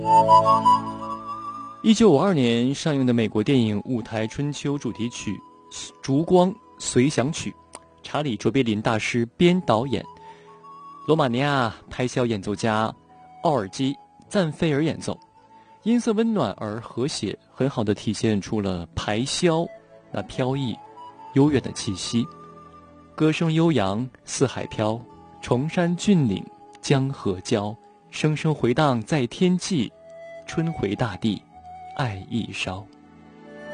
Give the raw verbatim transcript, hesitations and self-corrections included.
一九五二年上映的美国电影《舞台春秋》主题曲《烛光随想曲》，查理·卓别林大师编导演，罗马尼亚排箫演奏家奥尔基·赞菲尔演奏，音色温暖而和谐，很好地体现出了排箫那飘逸悠远的气息。歌声悠扬，四海飘，崇山峻岭，江河交，声声回荡在天际，春回大地，爱意烧。